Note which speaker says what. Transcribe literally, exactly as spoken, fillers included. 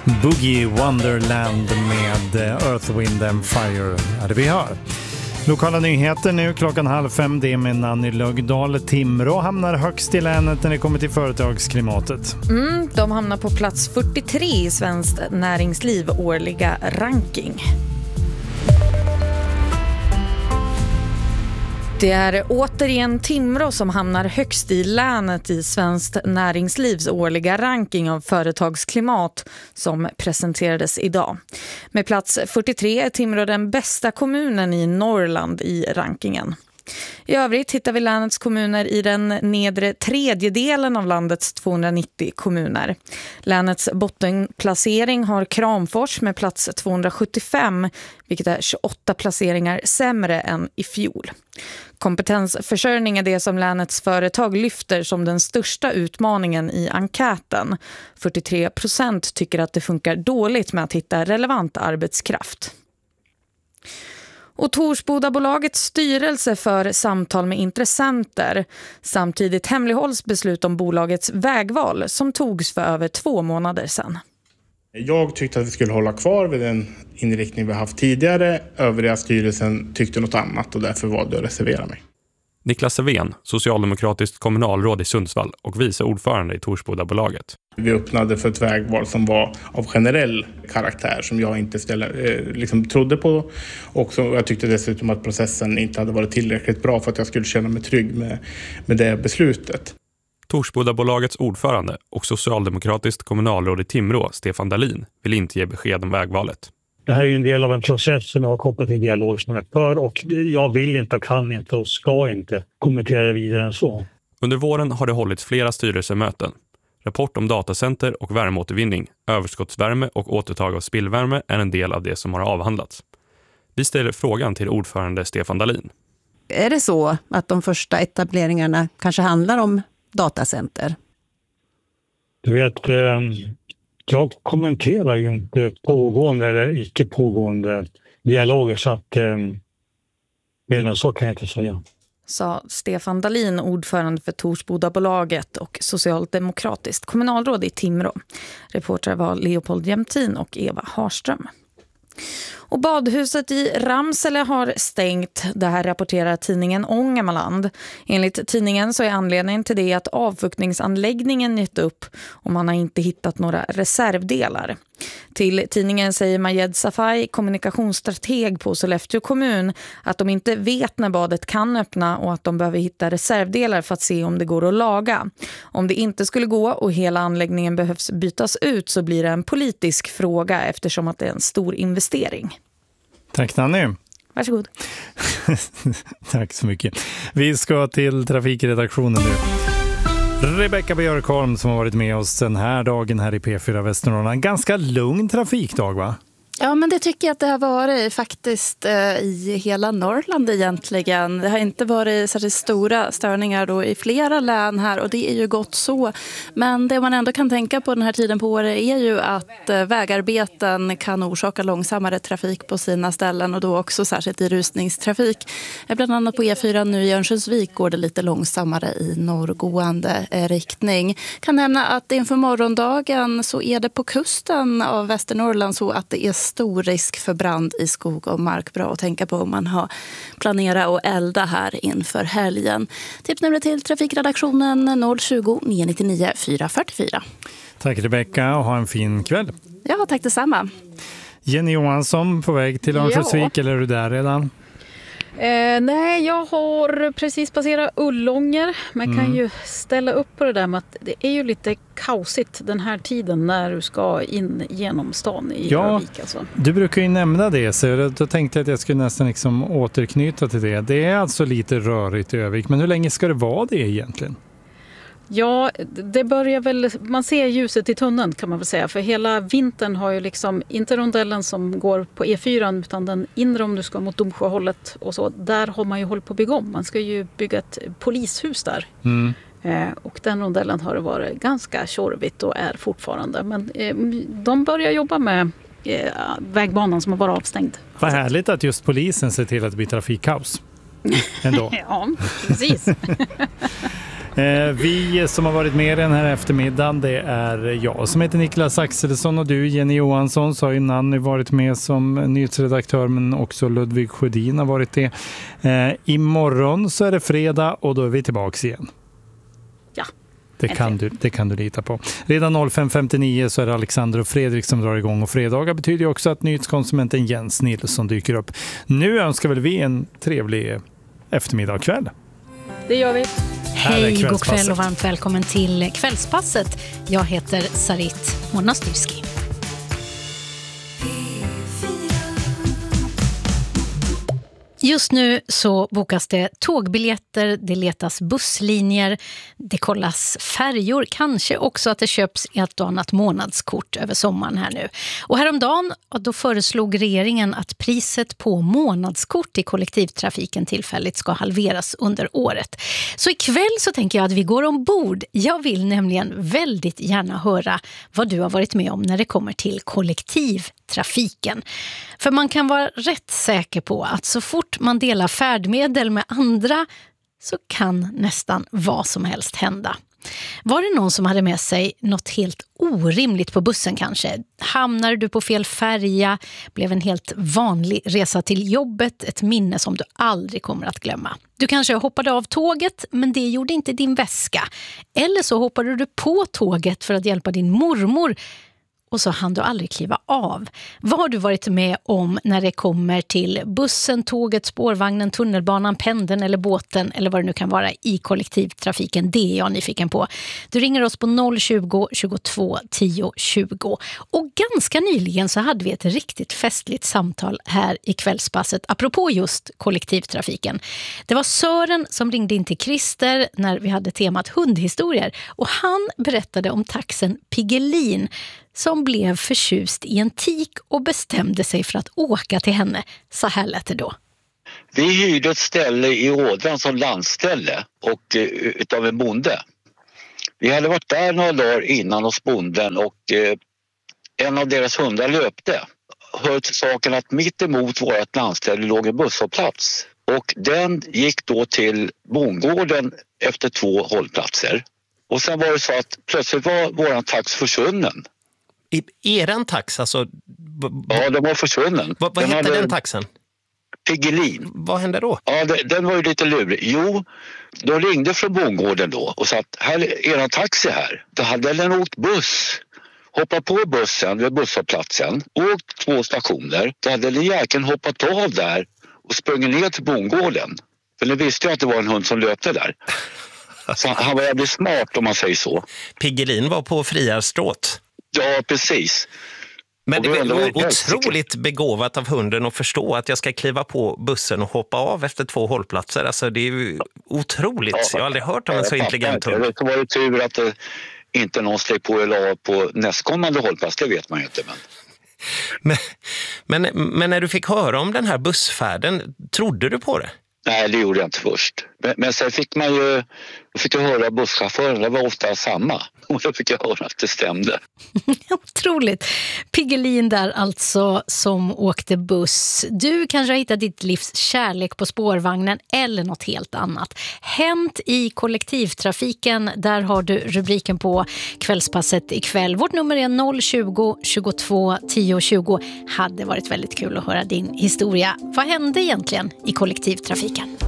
Speaker 1: Boogie Wonderland med Earth, Wind and Fire är det vi hör. Lokala nyheter nu klockan halv fem, det är med Nanny Lögdal. Timrå hamnar högst i länet när det kommer till företagsklimatet.
Speaker 2: Mm, de hamnar på plats fyrtiotre i Svenskt Näringsliv årliga ranking. Det är återigen Timrå som hamnar högst i länet i Svenskt Näringslivs årliga ranking av företagsklimat som presenterades idag. Med plats fyrtiotre är Timrå den bästa kommunen i Norrland i rankingen. I övrigt hittar vi länets kommuner i den nedre tredjedelen av landets tvåhundranittio kommuner. Länets bottenplacering har Kramfors med plats tvåhundrasjuttiofem, vilket är tjugoåtta placeringar sämre än i fjol. Kompetensförsörjning är det som länets företag lyfter som den största utmaningen i enkäten. fyrtiotre procent tycker att det funkar dåligt med att hitta relevant arbetskraft. Och Torsbodabolagets styrelse för samtal med intressenter. Samtidigt hemlighålls beslut om bolagets vägval som togs för över två månader sedan.
Speaker 3: Jag tyckte att vi skulle hålla kvar vid den inriktning vi haft tidigare. Övriga styrelsen tyckte något annat och därför valde jag att reservera mig.
Speaker 4: Niklas Sevén, socialdemokratiskt kommunalråd i Sundsvall och vice ordförande i Torsbodabolaget.
Speaker 3: Vi öppnade för ett vägval som var av generell karaktär som jag inte ställa, eh, liksom trodde på. Och så, jag tyckte dessutom att processen inte hade varit tillräckligt bra för att jag skulle känna mig trygg med, med det beslutet.
Speaker 4: Torsbodabolagets ordförande och socialdemokratiskt kommunalråd i Timrå, Stefan Dahlin, vill inte ge besked om vägvalet.
Speaker 5: Det här är ju en del av en process som jag har kopplat till dialog som är för och jag vill inte och kan inte och ska inte kommentera vidare än så.
Speaker 4: Under våren har det hållits flera styrelsemöten. Rapport om datacenter och värmeåtervinning, överskottsvärme och återtag av spillvärme är en del av det som har avhandlats. Vi ställer frågan till ordförande Stefan Dahlin.
Speaker 6: Är det så att de första etableringarna kanske handlar om datacenter?
Speaker 5: Du vet, eh, jag kommenterar ju inte pågående eller icke pågående dialoger så att eh, men så kan jag inte säga.
Speaker 2: Sa Stefan Dahlin, ordförande för Torsbodabolaget och socialdemokratiskt kommunalråd i Timrå. Reportrar var Leopold Jämtin och Eva Harström. Och badhuset i Ramsele har stängt, det här rapporterar tidningen Ångermanland. Enligt tidningen så är anledningen till det att avfuktningsanläggningen gett upp och man har inte hittat några reservdelar. Till tidningen säger Majed Safai, kommunikationsstrateg på Sollefteå kommun, att de inte vet när badet kan öppna och att de behöver hitta reservdelar för att se om det går att laga. Om det inte skulle gå och hela anläggningen behövs bytas ut så blir det en politisk fråga eftersom att det är en stor investering.
Speaker 1: Tack Nanny.
Speaker 2: Varsågod.
Speaker 1: Tack så mycket. Vi ska till trafikredaktionen nu. Rebecka Björkholm som har varit med oss den här dagen här i P fyra Västernorrland. En ganska lugn trafikdag, va?
Speaker 7: Ja, men det tycker jag att det har varit faktiskt eh, i hela Norrland egentligen. Det har inte varit särskilt stora störningar då i flera län här och det är ju gott så. Men det man ändå kan tänka på den här tiden på året är ju att eh, vägarbeten kan orsaka långsammare trafik på sina ställen och då också särskilt i rusningstrafik. Eh, bland annat på E fyra nu i Örnsköldsvik går det lite långsammare i norrgående eh, riktning. Kan nämna att inför morgondagen så är det på kusten av Västernorrland så att det är stor risk för brand i skog och mark. Bra att tänka på om man har planerat att elda här inför helgen. Tipsnumret till trafikredaktionen noll tjugo, nio nittionio, fyra fyrtiofyra.
Speaker 1: Tack Rebecka och ha en fin kväll.
Speaker 7: Ja, tack detsamma.
Speaker 1: Jenny Johansson på väg till Örnsköldsvik,
Speaker 8: Ja.
Speaker 1: eller är du där redan?
Speaker 8: Eh, nej, jag har precis passerat Ullånger. Men mm. kan ju ställa upp på det där med att det är ju lite kaosigt den här tiden när du ska in genom stan i
Speaker 1: ja,
Speaker 8: Örnsköldsvik. Alltså.
Speaker 1: Du brukar ju nämna det, så då tänkte jag att jag skulle nästan liksom återknyta till det. Det är alltså lite rörigt i Örnsköldsvik, men hur länge ska det vara det egentligen?
Speaker 8: Ja, det börjar väl, man ser ljuset i tunneln kan man väl säga. För hela vintern har ju liksom, inte rondellen som går på E fyra utan den inre om du ska mot Domsjöhållet och så. Där har man ju hållit på att bygga om. Man ska ju bygga ett polishus där. Mm. Eh, och den rondellen har det varit ganska tjorvigt och är fortfarande. Men eh, de börjar jobba med eh, vägbanan som har varit avstängd.
Speaker 1: Vad härligt att just polisen ser till att det blir trafikkaos. Ändå.
Speaker 8: Ja, precis.
Speaker 1: Eh, vi som har varit med den här eftermiddagen, det är jag som heter Niklas Axelsson och du, Jenny Johansson, så har ju Nanny varit med som nyhetsredaktör, men också Ludvig Sjödin har varit det. Eh, imorgon så är det fredag och då är vi tillbaka igen.
Speaker 8: Ja.
Speaker 1: Det kan, du, det kan du lita på. Redan fem femtionio så är det Alexander och Fredrik som drar igång, och fredagar betyder också att nyhetskonsumenten Jens Nilsson dyker upp. Nu önskar väl vi en trevlig eftermiddag och kväll.
Speaker 8: Det gör vi.
Speaker 9: Hej, god kväll och varmt välkommen till Kvällspasset. Jag heter Sarit Monastyrski. Just nu så bokas det tågbiljetter, det letas busslinjer, det kollas färjor, kanske också att det köps ett och annat månadskort över sommaren här nu. Och häromdagen då föreslog regeringen att priset på månadskort i kollektivtrafiken tillfälligt ska halveras under året. Så ikväll så tänker jag att vi går ombord. Jag vill nämligen väldigt gärna höra vad du har varit med om när det kommer till kollektivtrafiken. För man kan vara rätt säker på att så fort man delar färdmedel med andra så kan nästan vad som helst hända. Var det någon som hade med sig något helt orimligt på bussen kanske? Hamnade du på fel färja? Blev en helt vanlig resa till jobbet ett minne som du aldrig kommer att glömma? Du kanske hoppade av tåget, men det gjorde inte din väska. Eller så hoppade du på tåget för att hjälpa din mormor, och så hann du aldrig kliva av. Vad har du varit med om när det kommer till bussen, tåget, spårvagnen, tunnelbanan, pendeln eller båten eller vad det nu kan vara i kollektivtrafiken? Det är jag nyfiken på. Du ringer oss på noll tjugo, tjugotvå, tio, tjugo. Och ganska nyligen så hade vi ett riktigt festligt samtal här i Kvällspasset apropå just kollektivtrafiken. Det var Sören som ringde in till Christer när vi hade temat hundhistorier, och han berättade om taxen Piggelin som blev förtjust i en tik och bestämde sig för att åka till henne. Så här lät det då.
Speaker 10: Vi hyrde ett ställe i Ådran som landställe och uh, utav en bonde. Vi hade varit där några dagar innan hos bonden och uh, en av deras hundar löpte. Hör till saken att mitt emot vårt landställe låg en busshållplats. Och den gick då till bondgården efter två hållplatser. Och sen var det så att plötsligt var våran tax försvunnen.
Speaker 11: I eran tax alltså?
Speaker 10: Ja, den var försvunnen.
Speaker 11: Vad, vad
Speaker 10: den
Speaker 11: hette
Speaker 10: hade...
Speaker 11: den taxen?
Speaker 10: Piggelin.
Speaker 11: Vad hände då?
Speaker 10: Ja, det, den var ju lite lurig. Jo, de ringde från bondgården då och sa att här är eran taxi här. Då hade den åkt buss. Hoppat på bussen vid busshållplatsen. Åkt två stationer. Då hade den jäkeln hoppat av där och sprungit ner till bondgården. För den visste ju att det var en hund som löpte där. Så han var jävligt smart om man säger så.
Speaker 11: Piggelin var på friarstråt.
Speaker 10: Ja, precis.
Speaker 11: Men det var otroligt begåvat av hunden att förstå att jag ska kliva på bussen och hoppa av efter två hållplatser. Alltså det är ju otroligt. Ja, jag har aldrig hört om en så intelligent hund.
Speaker 10: Det var ju tur att det inte någon steg på eller av på nästkommande hållplats, det vet man ju inte. Men...
Speaker 11: Men, men, men när du fick höra om den här bussfärden, trodde du på det?
Speaker 10: Nej, det gjorde jag inte först. Men, men sen fick man ju fick jag höra busschauffören, det var ofta samma. Och då fick jag höra att det stämde.
Speaker 9: Otroligt. Piggelin där alltså som åkte buss. Du kanske har hittat ditt livs kärlek på spårvagnen eller något helt annat. Hänt i kollektivtrafiken, där har du rubriken på Kvällspasset ikväll. Vårt nummer är noll tjugo, tjugotvå, tio, tjugo. Hade varit väldigt kul att höra din historia. Vad hände egentligen i kollektivtrafiken?